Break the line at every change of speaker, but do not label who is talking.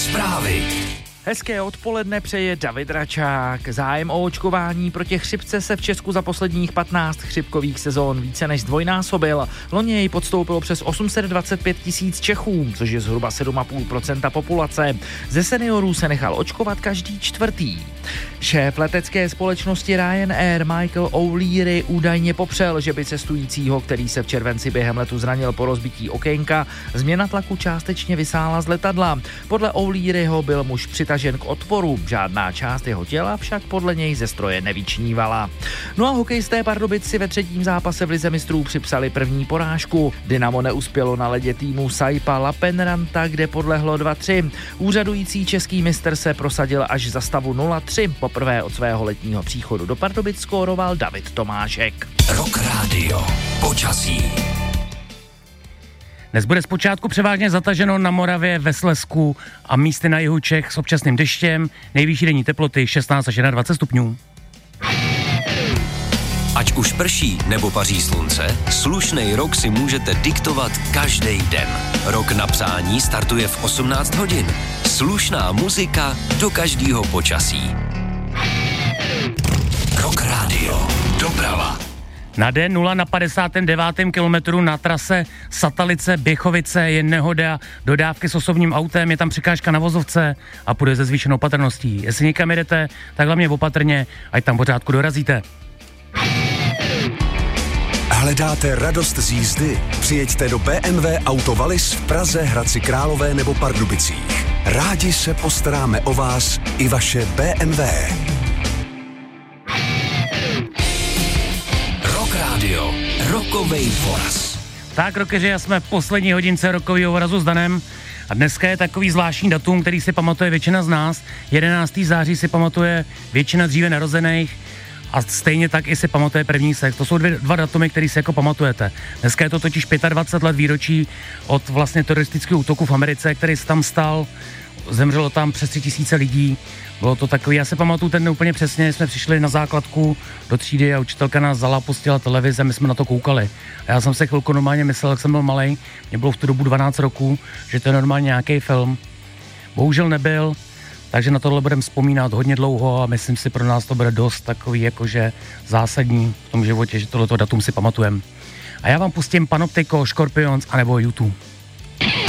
Zprávy.
Hezké odpoledne přeje David Račák. Zájem o očkování proti chřipce se v Česku za posledních 15 chřipkových sezón více než zdvojnásobil. Loni jej podstoupilo přes 825 000 Čechů, což je zhruba 7,5% populace. Ze seniorů se nechal očkovat každý čtvrtý. Šéf letecké společnosti Ryanair Michael O'Leary údajně popřel, že by cestujícího, který se v červenci během letu zranil po rozbití okénka, změna tlaku částečně vysála z letadla. Podle O'Learyho byl muž přitažen k odporu, žádná část jeho těla však podle něj ze stroje nevyčnívala. No a hokejisté Pardubic si ve třetím zápase v lize mistrů připsali první porážku. Dynamo neuspělo na ledě týmu Saipa Lapenranta, kde podlehlo 2-3. Úřadující český mistr se prosadil až za stavu 0-3. Poprvé od svého letního příchodu do Pardubic skóroval David Tomášek.
Rock Radio. Počasí.
Dnes bude zpočátku převážně zataženo na Moravě, ve Slezsku a místy na jihu Čech s občasným deštěm. Nejvyšší denní teploty 16 až 21 stupňů.
Ať už prší nebo paří slunce, slušnej rok si můžete diktovat každý den. Rok na přání startuje v 18 hodin. Slušná muzika do každého počasí. Rock Radio. Doprava.
Na D0 na 59. kilometru na trase Satalice Běchovice je nehoda, dodávky s osobním autem, je tam překážka na vozovce a půjde se zvýšenou opatrností. Jestli někam jedete, tak hlavně opatrně, ať tam pořádku dorazíte.
Hledáte radost z jízdy? Přijeďte do BMW Auto Wallis v Praze, Hradci Králové nebo Pardubicích. Rádi se postaráme o vás i vaše BMW.
Rock Radio. Rokovej voraz.
Tak, rockeři, jsme v poslední hodince rokového vorazu s Danem. A dneska je takový zvláštní datum, který si pamatuje většina z nás. 11. září si pamatuje většina dříve narozených. A stejně tak i si pamatuje první sex. To jsou dva datumy, které si jako pamatujete. Dneska je to totiž 25 let výročí od vlastně teroristického útoku v Americe, který se tam stal. Zemřelo tam přes 3000 lidí. Bylo to takový, já se pamatuju ten úplně přesně, jsme přišli na základku do třídy a učitelka nás vzala, pustila televize, my jsme na to koukali. A já jsem se chvilku normálně myslel, jak jsem byl malej, mě bylo v tu dobu 12 roků, že to je normálně nějaký film. Bohužel nebyl. Takže na tohle budeme vzpomínat hodně dlouho a myslím si, pro nás to bude dost takový jakože zásadní v tom životě, že tohleto datum si pamatujeme. A já vám pustím Panoptiko, Scorpions anebo YouTube.